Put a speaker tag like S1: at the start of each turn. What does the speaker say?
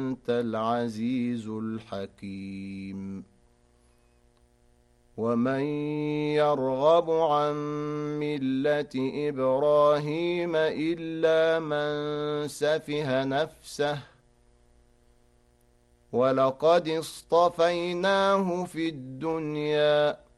S1: وأنت العزيز الحكيم. ومن يرغب عن ملة إبراهيم إلا من سفه نفسه ولقد اصطفيناه في الدنيا